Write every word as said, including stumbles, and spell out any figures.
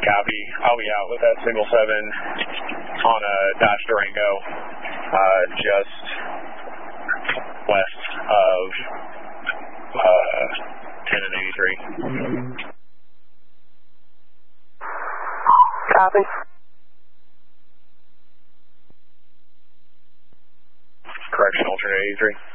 Copy. I'll be out with that single seven on a Dodge Durango, uh, just west of uh, ten and eighty-three. Copy. Correction, alternate eighty-three.